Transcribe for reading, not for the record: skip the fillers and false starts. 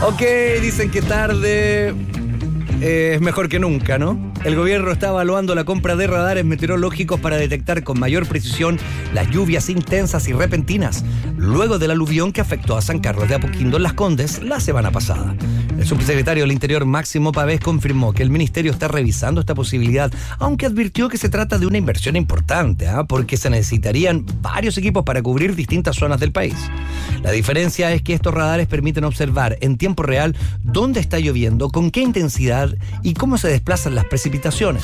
Ok, dicen que tarde es mejor que nunca, ¿no? El gobierno está evaluando la compra de radares meteorológicos para detectar con mayor precisión las lluvias intensas y repentinas, luego del aluvión que afectó a San Carlos de Apoquindo en Las Condes la semana pasada. El subsecretario del Interior, Máximo Pavés, confirmó que el ministerio está revisando esta posibilidad, aunque advirtió que se trata de una inversión importante, porque se necesitarían varios equipos para cubrir distintas zonas del país. La diferencia es que estos radares permiten observar en tiempo real dónde está lloviendo, con qué intensidad y cómo se desplazan las precipitaciones.